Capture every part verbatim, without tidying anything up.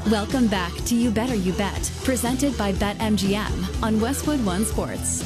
Welcome back to You Better You Bet, presented by BetMGM on Westwood One Sports.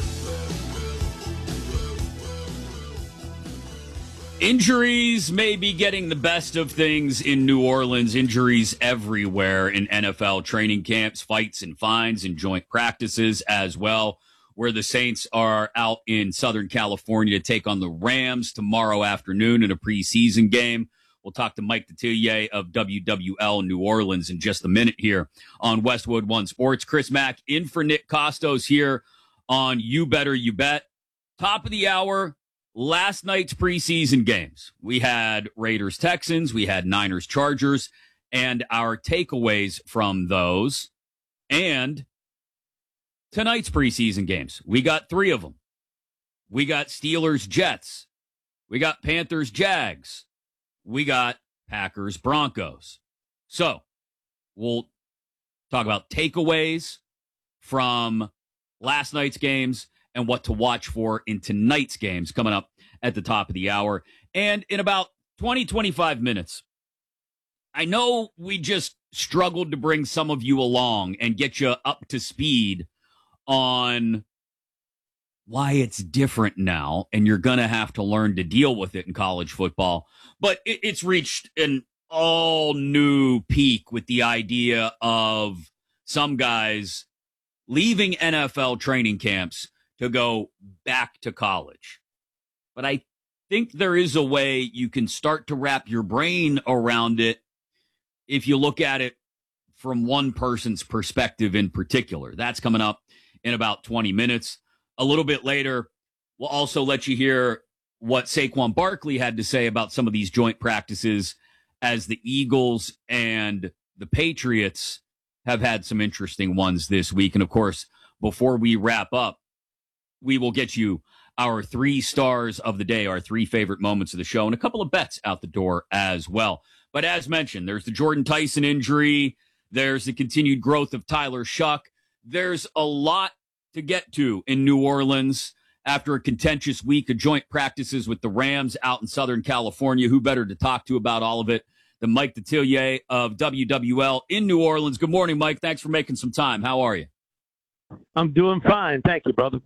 Injuries may be getting the best of things in New Orleans. Injuries everywhere in N F L training camps, fights and fines and joint practices as well, where the Saints are out in Southern California to take on the Rams tomorrow afternoon in a preseason game. We'll talk to Mike Detillier of W W L New Orleans in just a minute here on Westwood One Sports. Chris Mack in for Nick Costos here on You Better You Bet. Top of the hour, last night's preseason games. We had Raiders-Texans, we had Niners-Chargers, and our takeaways from those. And tonight's preseason games. We got three of them. We got Steelers-Jets. We got Panthers-Jags. We got Packers Broncos. So we'll talk about takeaways from last night's games and what to watch for in tonight's games coming up at the top of the hour. And in about twenty, twenty-five minutes, I know we just struggled to bring some of you along and get you up to speed on why it's different now, and you're going to have to learn to deal with it in college football. But it, it's reached an all-new peak with the idea of some guys leaving N F L training camps to go back to college. But I think there is a way you can start to wrap your brain around it if you look at it from one person's perspective in particular. That's coming up in about twenty minutes. A little bit later, we'll also let you hear what Saquon Barkley had to say about some of these joint practices, as the Eagles and the Patriots have had some interesting ones this week. And of course, before we wrap up, we will get you our three stars of the day, our three favorite moments of the show, and a couple of bets out the door as well. But as mentioned, there's the Jordan Tyson injury. There's the continued growth of Tyler Shuck. There's a lot to get to in New Orleans after a contentious week of joint practices with the Rams out in Southern California. Who better to talk to about all of it than Mike Detillier of W W L in New Orleans. Good morning, Mike. Thanks for making some time. How are you? I'm doing fine. Thank you, brother.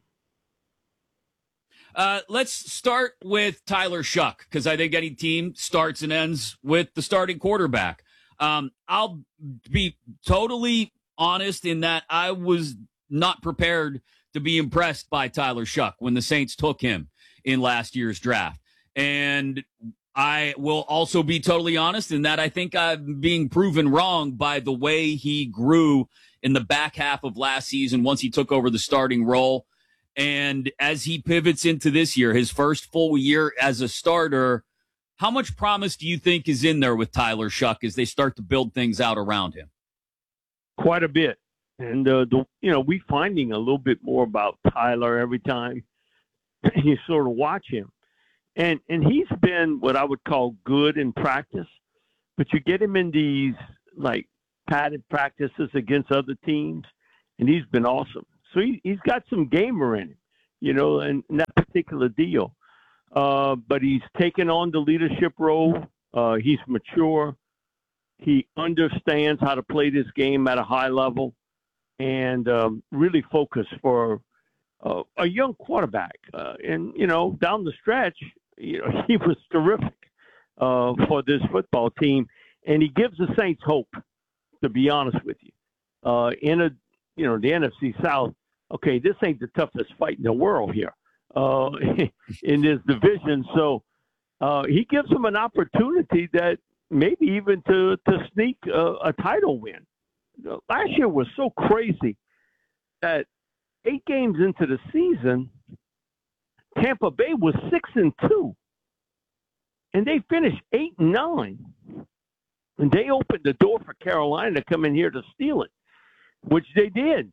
Uh, let's start with Tyler Shuck, because I think any team starts and ends with the starting quarterback. Um, I'll be totally honest in that I was not prepared to be impressed by Tyler Shuck when the Saints took him in last year's draft. And I will also be totally honest in that I think I'm being proven wrong by the way he grew in the back half of last season once he took over the starting role. And as he pivots into this year, his first full year as a starter, how much promise do you think is in there with Tyler Shuck as they start to build things out around him? Quite a bit. And, uh, the, you know, we're finding a little bit more about Tyler every time you sort of watch him. And and he's been what I would call good in practice. But you get him in these, like, padded practices against other teams, and he's been awesome. So he, he's got some gamer in him, you know, in, in that particular deal. Uh, but he's taken on the leadership role. Uh, he's mature. He understands how to play this game at a high level. And um, really focused for uh, a young quarterback. Uh, and, you know, down the stretch, you know, he was terrific uh, for this football team. And he gives the Saints hope, to be honest with you. Uh, in a, you know, the N F C South, okay, this ain't the toughest fight in the world here uh, in this division. So uh, he gives them an opportunity that maybe even to, to sneak a, a title win. Last year was so crazy that eight games into the season, Tampa Bay was six and two, and they finished eight and nine, and they opened the door for Carolina to come in here to steal it, which they did.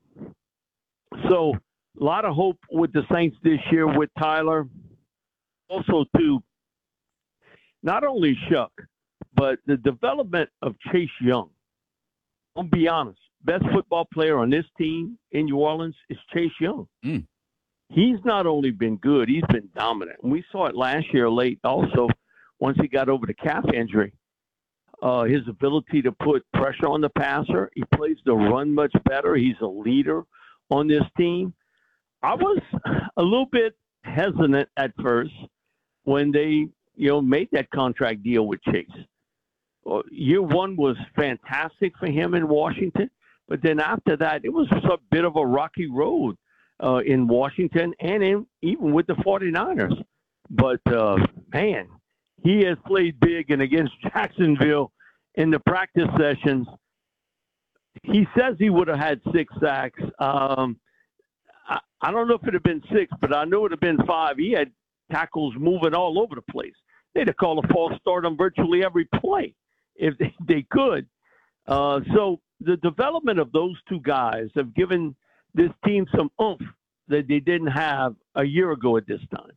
So a lot of hope with the Saints this year with Tyler. Also, to not only Shuck, but the development of Chase Young. I'll be honest, best football player on this team in New Orleans is Chase Young. Mm. He's not only been good, he's been dominant. And we saw it last year late also once he got over the calf injury. uh, his ability to put pressure on the passer. He plays the run much better. He's a leader on this team. I was a little bit hesitant at first when they, you know, made that contract deal with Chase. Well, year one was fantastic for him in Washington, but then after that, it was a bit of a rocky road uh, in Washington and in, even with the 49ers. But, uh, man, he has played big, and against Jacksonville in the practice sessions, he says he would have had six sacks. Um, I, I don't know if it would have been six, but I know it would have been five. He had tackles moving all over the place. They'd have called a false start on virtually every play if they, they could. Uh, so the development of those two guys have given this team some oomph that they didn't have a year ago at this time.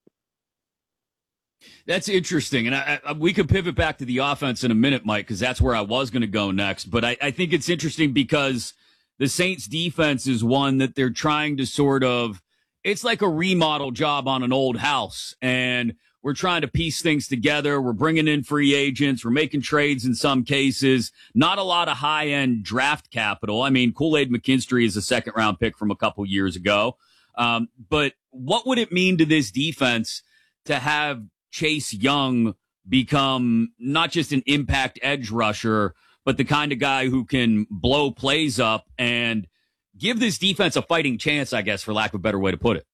That's interesting. And I, I, we could pivot back to the offense in a minute, Mike, because that's where I was going to go next. But I, I think it's interesting because the Saints defense is one that they're trying to sort of, it's like a remodel job on an old house. And we're trying to piece things together. We're bringing in free agents. We're making trades in some cases. Not a lot of high-end draft capital. I mean, Kool-Aid McKinstry is a second-round pick from a couple years ago. Um, but what would it mean to this defense to have Chase Young become not just an impact edge rusher, but the kind of guy who can blow plays up and give this defense a fighting chance, I guess, for lack of a better way to put it?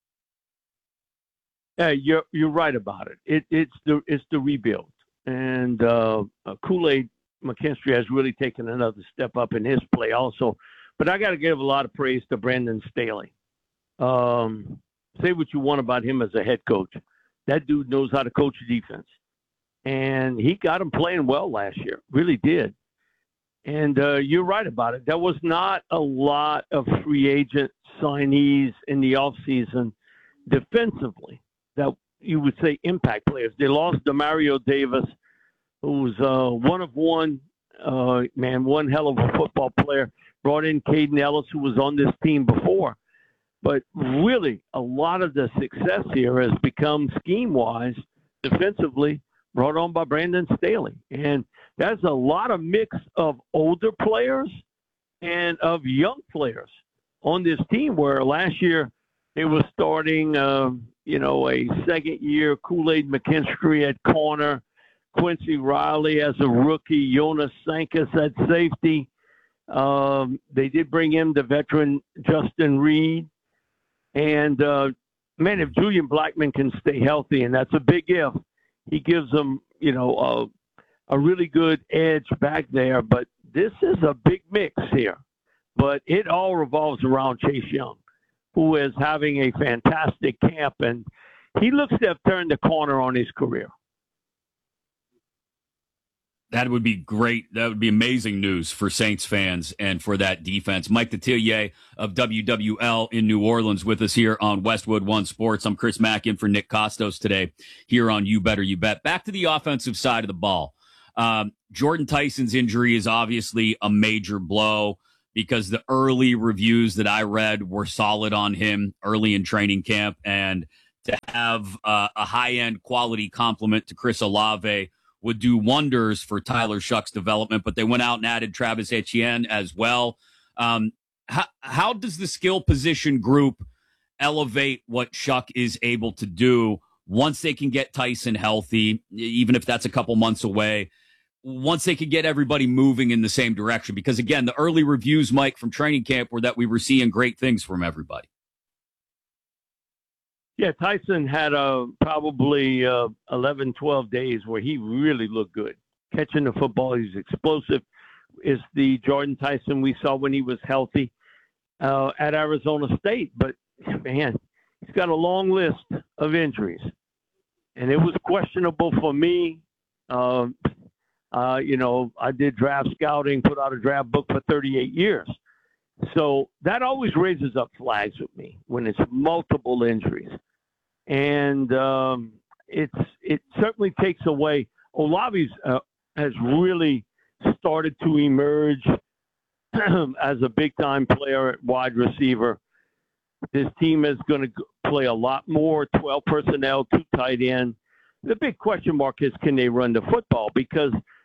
Yeah, you're you're right about it. It it's the it's the rebuild, and uh, uh, Kool-Aid McKinstry has really taken another step up in his play also. But I got to give a lot of praise to Brandon Staley. Um, say what you want about him as a head coach. That dude knows how to coach defense. And he got him playing well last year, really did. And uh, you're right about it. There was not a lot of free agent signees in the offseason defensively that you would say impact players. They lost Demario Davis, who was uh, one of one, uh, man, one hell of a football player. Brought in Caden Ellis, who was on this team before. But really, a lot of the success here has become scheme-wise, defensively, brought on by Brandon Staley. And that's a lot of mix of older players and of young players on this team, where last year they were starting, uh, you know, a second-year Kool-Aid McKinstry at corner, Quincy Riley as a rookie, Jonas Sankas at safety. Um, they did bring in the veteran Justin Reed. And, uh, man, if Julian Blackman can stay healthy, and that's a big if, he gives them, you know, a, a really good edge back there. But this is a big mix here. But it all revolves around Chase Young, who is having a fantastic camp. And he looks to have turned the corner on his career. That would be great. That would be amazing news for Saints fans and for that defense. Mike Detillier of W W L in New Orleans with us here on Westwood One Sports. I'm Chris Mack in for Nick Costos today here on You Better You Bet. Back to the offensive side of the ball. Um, Jordan Tyson's injury is obviously a major blow because the early reviews that I read were solid on him early in training camp. And to have uh, a high-end quality compliment to Chris Olave would do wonders for Tyler Shuck's development, but they went out and added Travis Etienne as well. Um, how, how does the skill position group elevate what Shuck is able to do once they can get Tyson healthy, even if that's a couple months away, once they can get everybody moving in the same direction? Because, again, the early reviews, Mike, from training camp were that we were seeing great things from everybody. Yeah, Tyson had uh, probably uh, eleven, twelve days where he really looked good. Catching the football, he's explosive. Is the Jordan Tyson we saw when he was healthy uh, at Arizona State. But, man, he's got a long list of injuries. And it was questionable for me. Uh, uh, you know, I did draft scouting, put out a draft book for thirty-eight years. So that always raises up flags with me when it's multiple injuries. And um, it's it certainly takes away. Olave's uh, has really started to emerge as a big-time player at wide receiver. This team is going to play a lot more twelve personnel, two tight end. The big question mark is, can they run the football? Because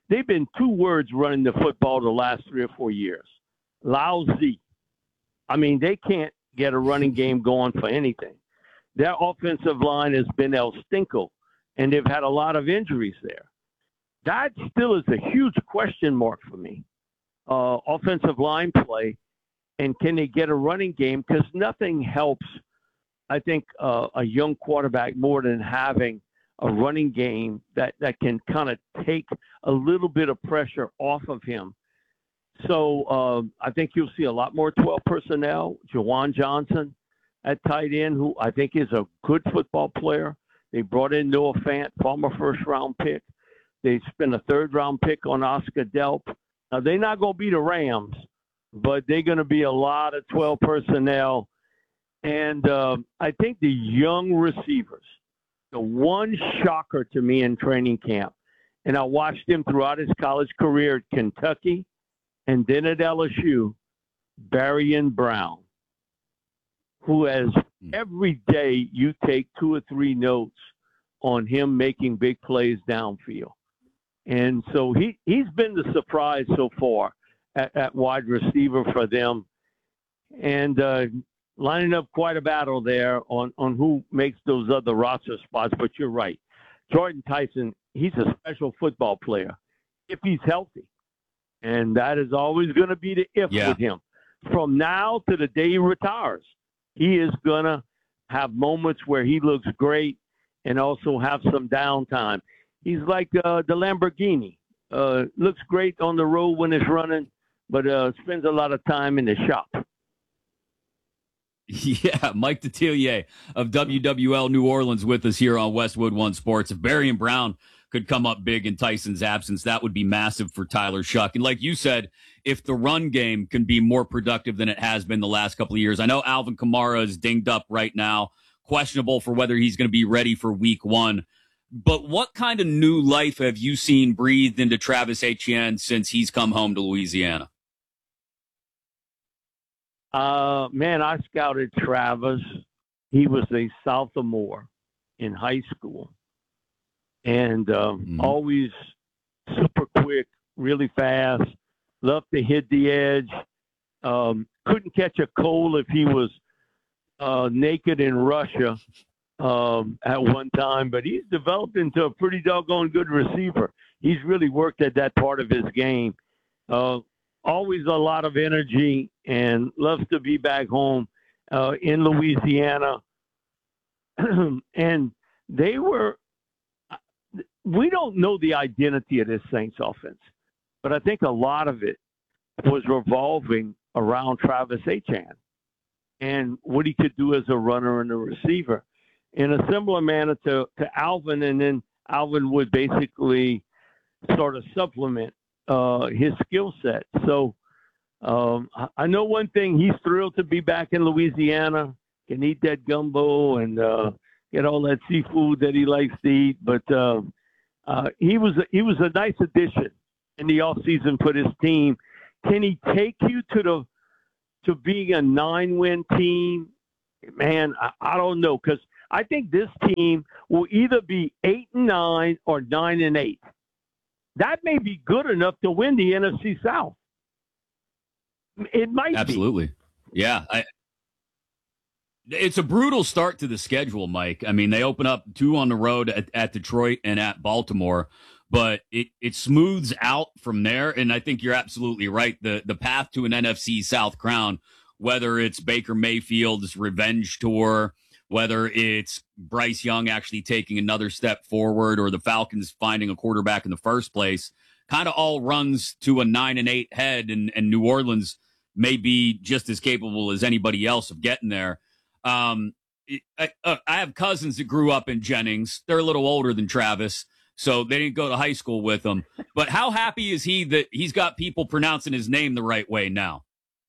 they've been two words running the football the last three or four years. Lousy. I mean, they can't get a running game going for anything. Their offensive line has been El Stinko, and they've had a lot of injuries there. That still is a huge question mark for me. Uh, offensive line play, and can they get a running game? Because nothing helps, I think, uh, a young quarterback more than having a running game that, that can kind of take a little bit of pressure off of him. So uh, I think you'll see a lot more twelve personnel. Juwan Johnson at tight end, who I think is a good football player. They brought in Noah Fant, former first-round pick. They spent a third-round pick on Oscar Delp. Now, they're not going to be the Rams, but they're going to be a lot of twelve personnel. And uh, I think the young receivers, the one shocker to me in training camp, and I watched him throughout his college career at Kentucky and then at L S U, Barian Brown, who has every day you take two or three notes on him making big plays downfield. And so he, he's been the surprise so far at, at wide receiver for them. And uh, lining up quite a battle there on, on who makes those other roster spots. But you're right. Jordan Tyson, he's a special football player if he's healthy. And that is always going to be the if yeah. with him. From now to the day he retires, he is going to have moments where he looks great and also have some downtime. He's like uh, the Lamborghini. Uh, looks great on the road when it's running, but uh, spends a lot of time in the shop. Yeah, Mike Detillier of W W L New Orleans with us here on Westwood One Sports. If Barian Brown could come up big in Tyson's absence, that would be massive for Tyler Shough. And like you said, if the run game can be more productive than it has been the last couple of years, I know Alvin Kamara is dinged up right now, questionable for whether he's going to be ready for week one. But what kind of new life have you seen breathed into Travis Etienne since he's come home to Louisiana? Uh, man, I scouted Travis. He was a sophomore in high school. And um, mm-hmm. always super quick, really fast, loved to hit the edge. Um, couldn't catch a cold if he was uh, naked in Russia um, at one time, but he's developed into a pretty doggone good receiver. He's really worked at that part of his game. Uh, always a lot of energy and loves to be back home uh, in Louisiana. And they were we don't know the identity of this Saints offense, but I think a lot of it was revolving around Travis Etienne and what he could do as a runner and a receiver in a similar manner to, to Alvin. And then Alvin would basically sort of supplement uh, his skill set. So um, I know one thing, he's thrilled to be back in Louisiana, can eat that gumbo and uh, get all that seafood that he likes to eat. But uh, Uh, he was a, he was a nice addition in the offseason for this team. Can he take you to the to being a nine-win team? Man, I, I don't know, because I think this team will either be eight and nine or nine and eight. That may be good enough to win the N F C South. It might absolutely. be. Yeah, I, it's a brutal start to the schedule, Mike. I mean, they open up two on the road at, at Detroit and at Baltimore, but it, it smooths out from there. And I think you're absolutely right. The the path to an N F C South crown, whether it's Baker Mayfield's revenge tour, whether it's Bryce Young actually taking another step forward, or the Falcons finding a quarterback in the first place, kind of all runs to a nine and eight head, and, and New Orleans may be just as capable as anybody else of getting there. Um, I, I have cousins that grew up in Jennings. They're a little older than Travis, so they didn't go to high school with him. But how happy is he that he's got people pronouncing his name the right way now?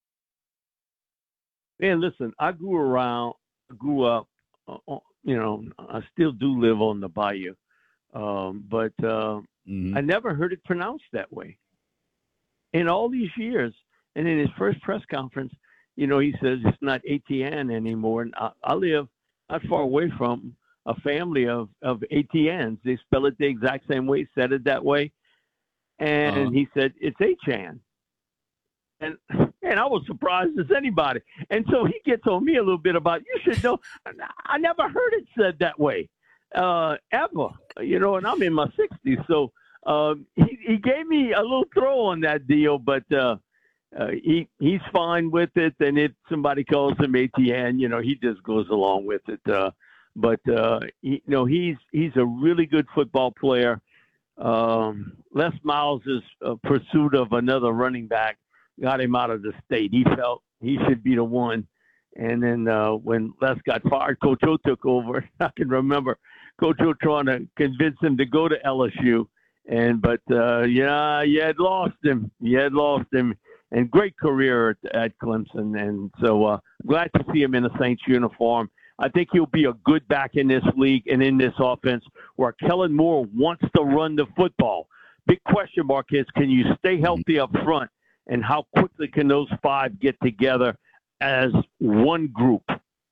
Man, listen, I grew around, grew up, uh, you know, I still do live on the bayou, um, but uh, mm-hmm. I never heard it pronounced that way in all these years. And in his first press conference, you know, he says it's not Etienne anymore. And I, I live not far away from a family of, of Etiennes. They spell it the exact same way, said it that way. And Uh-huh. he said, it's Achane. And and I was surprised as anybody. And so he gets on me a little bit about, you should know, I never heard it said that way, uh, ever. You know, and I'm in my sixties. So uh, he, he gave me a little throw on that deal, but uh, uh, he he's fine with it. And if somebody calls him A T N, you know, he just goes along with it. Uh, but, uh, he, you know, he's, he's a really good football player. Um, Les Miles' uh, pursuit of another running back got him out of the state. He felt he should be the one. And then uh, when Les got fired, Coach O took over. I can remember Coach O trying to convince him to go to L S U. And but uh, yeah, you had lost him. You had lost him. And great career at, at Clemson. And so uh, glad to see him in a Saints uniform. I think he'll be a good back in this league and in this offense where Kellen Moore wants to run the football. Big question mark is, can you stay healthy up front? And how quickly can those five get together as one group?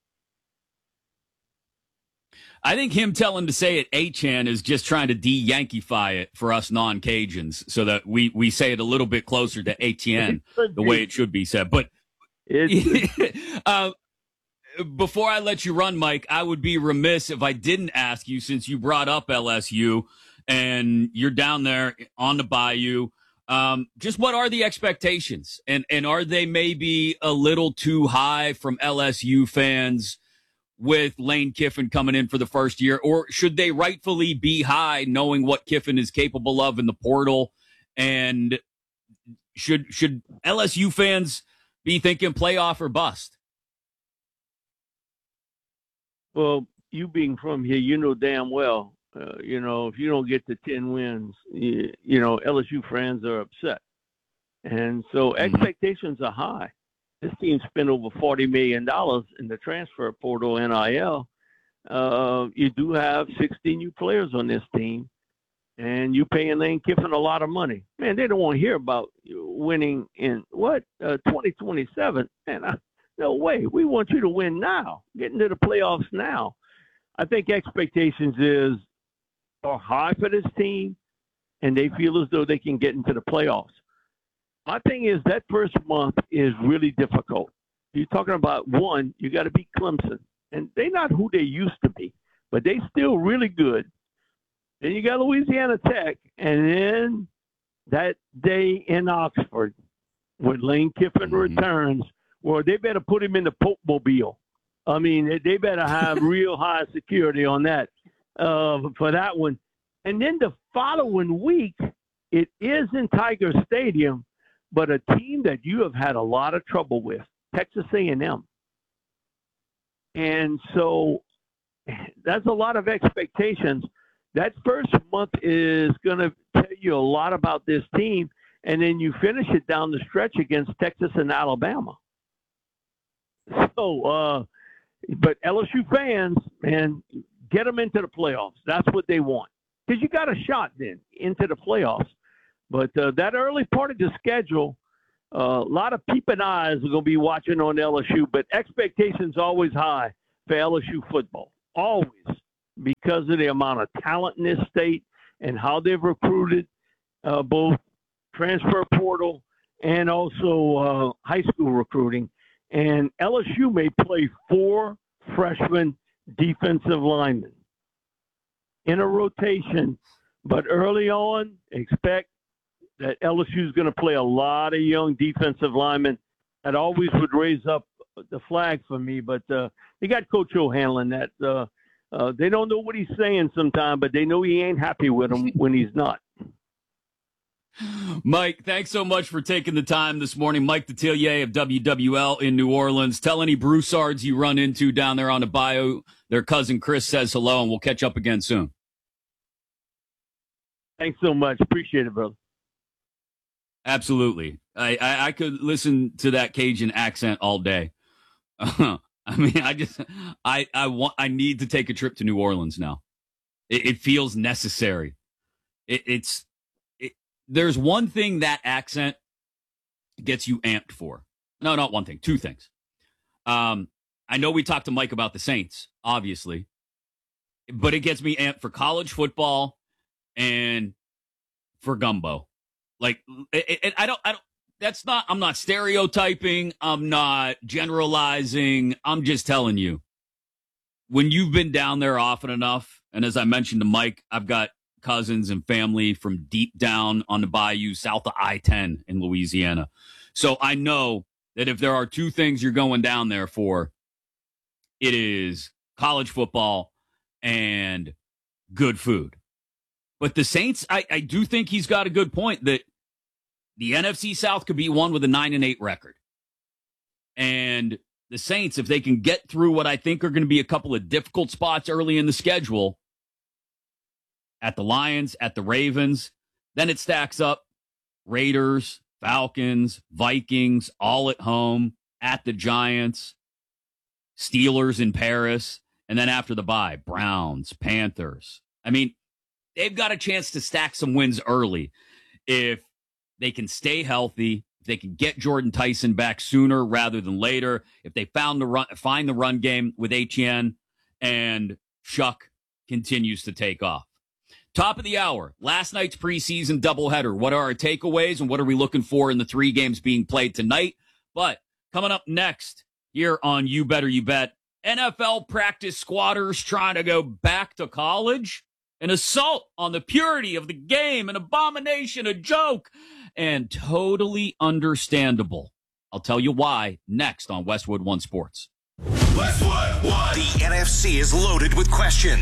I think him telling to say it Achane is just trying to de-Yankeefy it for us non-Cajuns so that we, we say it a little bit closer to Etienne, the way it should be said. But uh, before I let you run, Mike, I would be remiss if I didn't ask you, since you brought up L S U and you're down there on the bayou, Um, just what are the expectations, and and are they maybe a little too high from L S U fans with Lane Kiffin coming in for the first year, or should they rightfully be high, knowing what Kiffin is capable of in the portal? And should should L S U fans be thinking playoff or bust? Well, you being from here, you know damn well. Uh, you know, if you don't get to ten wins, you, you know, L S U fans are upset. And so Mm-hmm. expectations are high. This team spent over forty million dollars in the transfer portal N I L. Uh, you do have sixteen new players on this team, and you paying Lane Kiffin a lot of money. Man, they don't want to hear about winning in, what, uh, twenty twenty-seven? Man, I, no way. We want you to win now. Get into the playoffs now. I think expectations is are high for this team, and they feel as though they can get into the playoffs. My thing is that first month is really difficult. You're talking about, one, you got to beat Clemson, and they're not who they used to be, but they still really good. Then you got Louisiana Tech, and then that day in Oxford when Lane Kiffin Mm-hmm. returns, well, they better put him in the Pope Mobile. I mean, they better have real high security on that. Uh, for that one. And then the following week, it is in Tiger Stadium, but a team that you have had a lot of trouble with, Texas A and M. And so that's a lot of expectations. That first month is going to tell you a lot about this team, and then you finish it down the stretch against Texas and Alabama. So, uh, but L S U fans, man, get them into the playoffs. That's what they want. Because you got a shot then into the playoffs. But uh, that early part of the schedule, uh, a lot of peeping eyes are going to be watching on L S U. But expectations always high for L S U football. Always. Because of the amount of talent in this state and how they've recruited uh, both transfer portal and also uh, high school recruiting. And L S U may play four freshman defensive linemen in a rotation, but early on, expect that L S U is going to play a lot of young defensive linemen. That always would raise up the flag for me, but uh, they got Coach O handling that. Uh, uh, they don't know what he's saying sometimes, but they know he ain't happy with him when he's not. Mike, thanks so much for taking the time this morning. Mike Detillier of W W L in New Orleans. Tell any Broussards you run into down there on the bayou, their cousin Chris says hello, and we'll catch up again soon. Thanks so much. Appreciate it, brother. Absolutely. I, I, I could listen to that Cajun accent all day. Uh, I mean, I just, I, I want, I need to take a trip to New Orleans now. It, it feels necessary. It, it's, it, there's one thing that accent gets you amped for. No, not one thing, two things. Um, I know we talked to Mike about the Saints, obviously, but it gets me amped for college football and for gumbo. Like, it, it, I don't, I don't, that's not, I'm not stereotyping. I'm not generalizing. I'm just telling you, when you've been down there often enough, and as I mentioned to Mike, I've got cousins and family from deep down on the bayou south of I ten in Louisiana. So I know that if there are two things you're going down there for, it is college football and good food. But the Saints, I, I do think he's got a good point that the N F C South could be won with a nine and eight record. And the Saints, if they can get through what I think are going to be a couple of difficult spots early in the schedule, at the Lions, at the Ravens, then it stacks up Raiders, Falcons, Vikings, all at home, at the Giants, Steelers in Paris, and then after the bye, Browns, Panthers. I mean, they've got a chance to stack some wins early if they can stay healthy, if they can get Jordan Tyson back sooner rather than later, if they found the run, find the run game with Etienne and Shuck continues to take off. Top of the hour, last night's preseason doubleheader. What are our takeaways and what are we looking for in the three games being played tonight? But coming up next here on You Better You Bet, N F L practice squatters trying to go back to college, an assault on the purity of the game, an abomination, a joke, and totally understandable. I'll tell you why next on Westwood One Sports. Westwood One. The N F C is loaded with questions.